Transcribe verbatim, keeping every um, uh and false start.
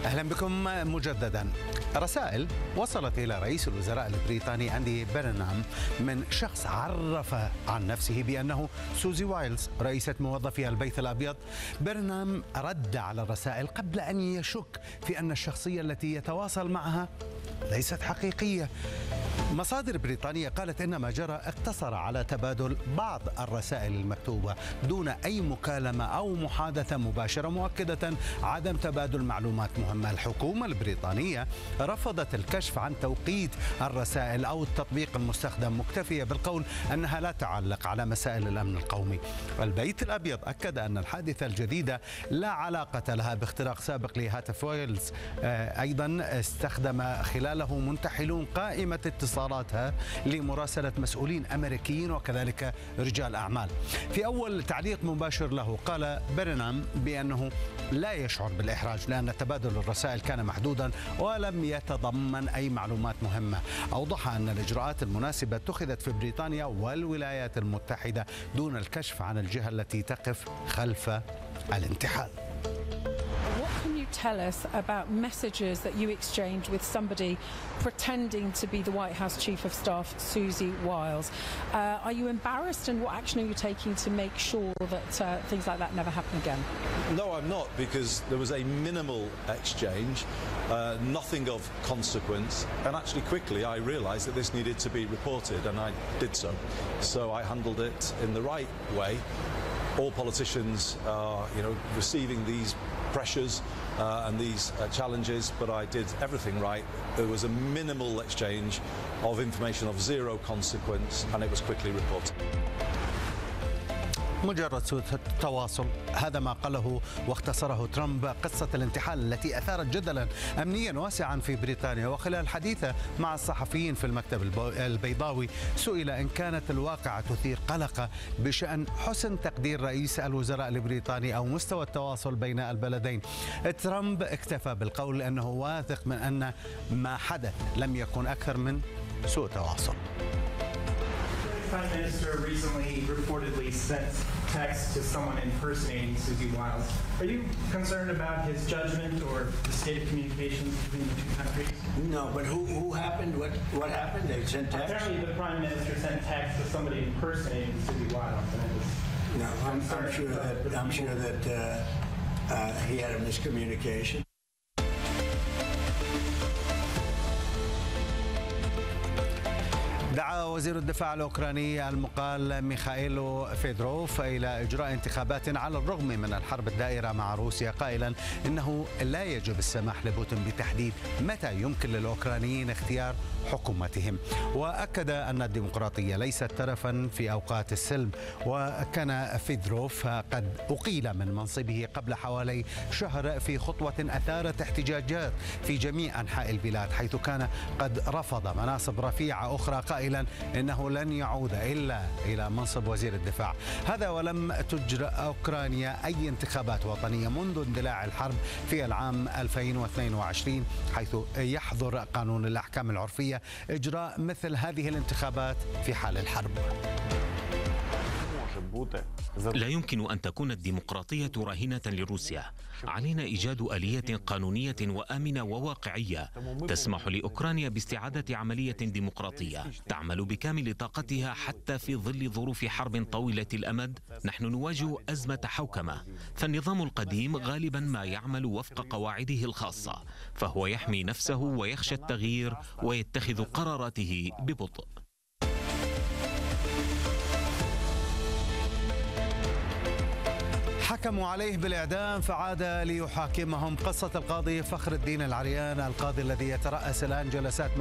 أهلا بكم مجددا. رسائل وصلت إلى رئيس الوزراء البريطاني أندي بيرنهام من شخص عرف عن نفسه بأنه سوزي وايلز رئيسة موظفي البيت الأبيض. بيرنهام رد على الرسائل قبل أن يشك في أن الشخصية التي يتواصل معها ليست حقيقية. مصادر بريطانية قالت إن ما جرى اقتصر على تبادل بعض الرسائل المكتوبة دون أي مكالمة أو محادثة مباشرة، مؤكدة عدم تبادل معلومات مهمة. الحكومة البريطانية رفضت الكشف عن توقيت الرسائل أو التطبيق المستخدم، مكتفية بالقول أنها لا تعلق على مسائل الأمن القومي. البيت الأبيض أكد أن الحادثة الجديدة لا علاقة لها باختراق سابق لهاتف وايلز. أيضا استخدم خلاله منتحلون قائمة اتصالاتها لمراسلة مسؤولين أمريكيين وكذلك رجال أعمال. في أول تعليق مباشر له قال بيرنهام بأنه لا يشعر بالإحراج لأن تبادل الرسائل كان محدودا ولم يتضمن أي معلومات مهمة. أوضح أن الإجراءات المناسبة اتخذت في بريطانيا والولايات المتحدة دون الكشف عن الجهة التي تقف خلف الانتحال. Tell us about messages that you exchanged with somebody pretending to be the White House Chief of Staff, Susie Wiles. Uh, are you embarrassed, and what action are you taking to make sure that uh, things like that never happen again? No, I'm not, because there was a minimal exchange, uh, nothing of consequence, and actually quickly I realised that this needed to be reported, and I did so. So I handled it in the right way. All politicians are, you know, receiving these pressures uh, and these uh, challenges, but I did everything right. There was a minimal exchange of information of zero consequence, and it was quickly reported. مجرد سوء التواصل، هذا ما قاله واختصره ترامب قصة الانتحال التي أثارت جدلا أمنيا واسعا في بريطانيا. وخلال حديثه مع الصحفيين في المكتب البيضاوي سئل إن كانت الواقعة تثير قلق بشأن حسن تقدير رئيس الوزراء البريطاني أو مستوى التواصل بين البلدين. ترامب اكتفى بالقول أنه واثق من أن ما حدث لم يكن أكثر من سوء تواصل. The Prime Minister recently reportedly sent text to someone impersonating Susie Wiles. Are you concerned about his judgment or the state of communications between the two countries? No, but who who happened? What what happened? They sent text? Apparently the Prime Minister sent text to somebody impersonating Susie Wiles. And it was no, I'm, I'm sure that I'm sure that uh, uh, he had a miscommunication. دعا وزير الدفاع الأوكراني المقال ميخائيلو فيدروف إلى إجراء انتخابات على الرغم من الحرب الدائرة مع روسيا، قائلا إنه لا يجب السماح لبوتين بتحديد متى يمكن للأوكرانيين اختيار حكومتهم. وأكد أن الديمقراطية ليست ترفا في أوقات السلم. وكان فيدروف قد أقيل من منصبه قبل حوالي شهر في خطوة أثارت احتجاجات في جميع أنحاء البلاد، حيث كان قد رفض مناصب رفيعة أخرى قائلا إنه لن يعود إلا إلى منصب وزير الدفاع. هذا ولم تجرى أوكرانيا أي انتخابات وطنية منذ اندلاع الحرب في العام ألفين واثنين وعشرين، حيث يحظر قانون الأحكام العرفية إجراء مثل هذه الانتخابات في حال الحرب. لا يمكن أن تكون الديمقراطية راهنة لروسيا. علينا إيجاد آلية قانونية وآمنة وواقعية تسمح لأوكرانيا باستعادة عملية ديمقراطية تعمل بكامل طاقتها حتى في ظل ظروف حرب طويلة الأمد. نحن نواجه أزمة حوكمة، فالنظام القديم غالبا ما يعمل وفق قواعده الخاصة، فهو يحمي نفسه ويخشى التغيير ويتخذ قراراته ببطء. حكموا عليه بالإعدام فعاد ليحاكمهم. قصة القاضي فخر الدين العريان، القاضي الذي يترأس الآن جلسات